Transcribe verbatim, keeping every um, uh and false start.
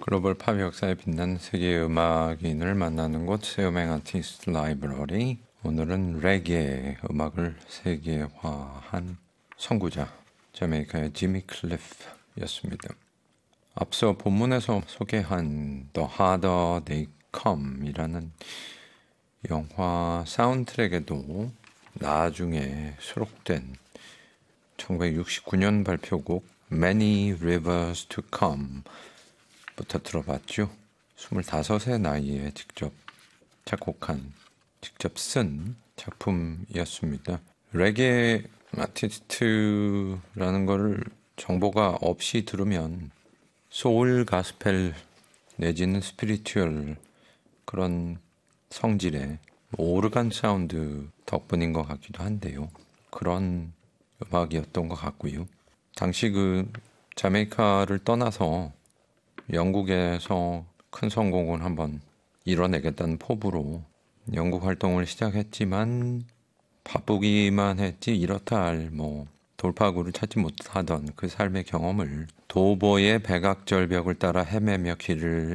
글로벌 팝 역사에 빛난 세계 음악인을 만나는 곳 세우맹 아티스트 라이브러리. 오늘은 레게 음악을 세계화한 선구자 자메이카의 지미 클리프였습니다. 앞서 본문에서 소개한 The Harder They Come 이라는 영화 사운드트랙에도 나중에 수록된 천구백육십구 년 발표곡 Many Rivers to Come 부터 들어봤죠. 스물다섯의 나이에 직접 작곡한, 직접 쓴 작품이었습니다. 레게 아티스트라는 거를 정보가 없이 들으면 소울 가스펠 내지는 스피리추얼 그런 성질의 오르간 사운드 덕분인 것 같기도 한데요. 그런 음악이었던 것 같고요. 당시 그 자메이카를 떠나서 영국에서 큰 성공을 한번 이뤄내겠다는 포부로 영국 활동을 시작했지만 바쁘기만 했지 이렇다 할 뭐 돌파구를 찾지 못하던 그 삶의 경험을 도보의 백악절벽을 따라 헤매며 길을